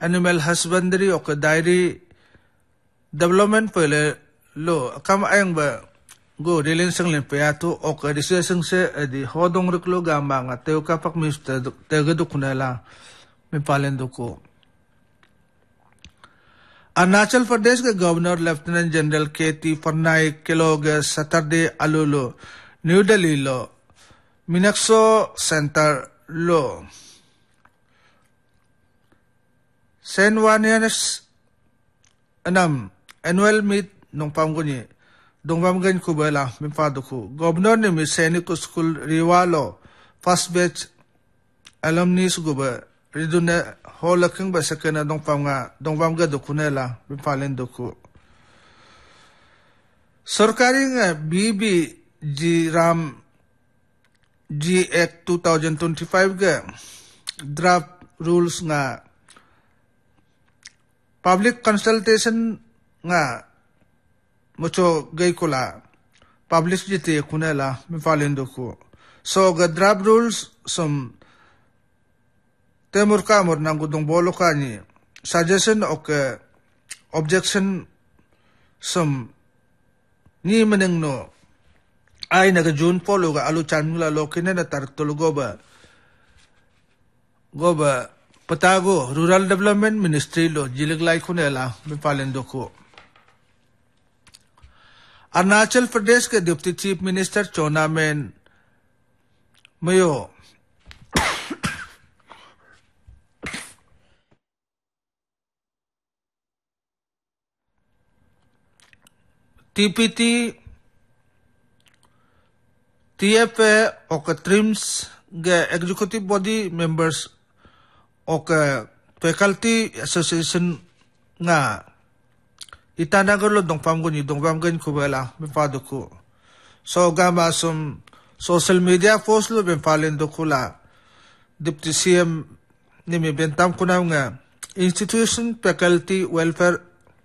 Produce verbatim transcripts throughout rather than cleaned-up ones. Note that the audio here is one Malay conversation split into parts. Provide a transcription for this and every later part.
animal husbandry o ka dairy development pele lo kam ayang ba go rilin sang len payato o ka disesang se di hodong riklo gama nga teo kapak mister tega dukunela mi palendo ko. Arunachal प्रदेश के governor lieutenant general के टी फर्नाइक के लोग सैटरडे अलुलो न्यू दिल्ली लो मिनक्सो सेंटर लो सेनवानियस Anam annual meet नोंपाम गुनी दोंगबाम गन कुबेला मिपा दुखु गवर्नर ने मि सैनिक स्कूल रिवालो फर्स्ट बैच एलुमनीस गुबे रिदुने होलकिंग बसकना दोंगपाम गा दोंगबाम गा दुखुनेला मिपालेन दुखु सरकारी बीबी जी राम जी एक्ट twenty twenty-five के draft rules nga public consultation nga mucho gay kula public jite kunela mifalin duku so ga draft rules som temur kamur nang gudong bolo kani suggestion o ka objection som ni meneng no ay naga June polo ga alu chanmula lokine na tartulu goba goba Patago Rural Development Ministry lo jiliglay kunela mipalen doko. Arunachal Pradesh के Deputy Chief Minister Chona Men Mayo T P T T F A और TRIMS के executive body members okay faculty association nga itanagar lo dongpam guni dongpam gan kubela mipado ko so gama sum social media post lo ben palen do kula deputy C M ni mi bentam kuna nga institution faculty welfare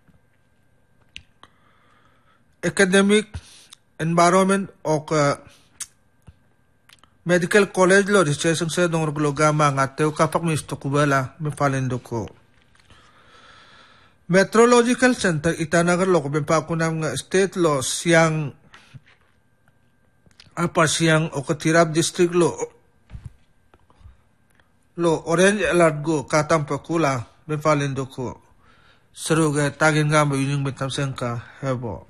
academic environment okay medical college lo registration se dong rulo gama nga teo kapak misto kubala mi falendo ko meteorological center itanagar lo ko bempa kunam nga state lo siang apa siang o katirab district lo lo orange alert go katam pakula mi falendo ko seruga tagin nga mo yuning betam sengka hebo